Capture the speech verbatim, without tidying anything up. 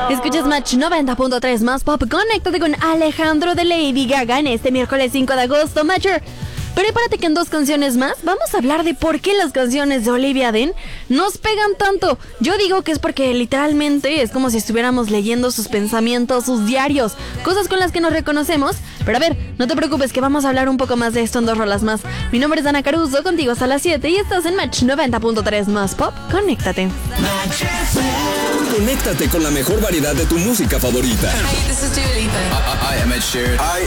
Escuchas Match noventa punto tres más pop. Conéctate con Alejandro de Lady Gaga en este miércoles cinco de agosto. Matcher, prepárate que en dos canciones más vamos a hablar de por qué las canciones de Olivia Dean nos pegan tanto. Yo digo que es porque literalmente es como si estuviéramos leyendo sus pensamientos, sus diarios, cosas con las que nos reconocemos. Pero a ver, no te preocupes que vamos a hablar un poco más de esto en dos rolas más. Mi nombre es Ana Caruso, contigo hasta las siete y estás en Match noventa punto tres más pop. Conéctate. Conéctate con la mejor variedad de tu música favorita. Hey, this is Dua Lipa. I, I am Ed Sheeran. I